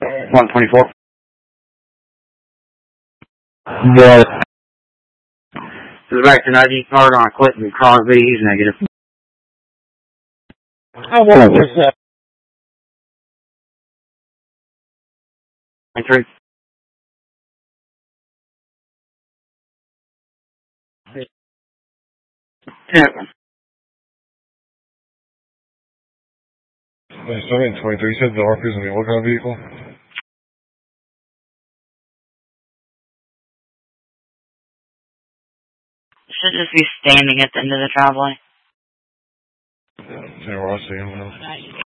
124. Yeah. This is back to an ID card on a clip and chronic B. He's negative. How long was that? 23. Yeah. Starting 23, you said the RP's gonna be what kind of vehicle? Should just be standing at the end of the driveway. Yeah, well, I see him now.